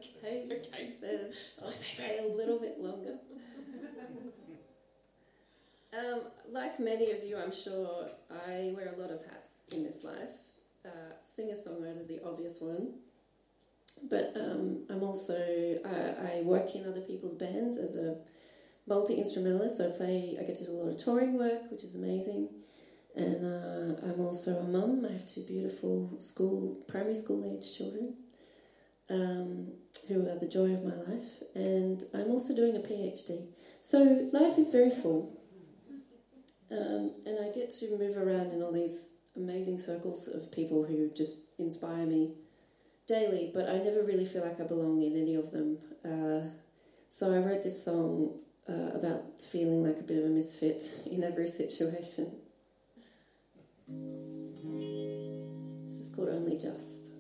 Okay, she says. I'll stay a little bit longer. Like many of you, I'm sure, I wear a lot of hats in this life. Singer-songwriter is the obvious one. But I'm also, I work in other people's bands as a multi-instrumentalist, so I get to do a lot of touring work, which is amazing. And I'm also a mum. I have two beautiful primary school age children who are the joy of my life. And I'm also doing a PhD. So life is very full. And I get to move around in all these amazing circles of people who just inspire me daily, but I never really feel like I belong in any of them. So I wrote this song about feeling like a bit of a misfit in every situation. This is called Only Just.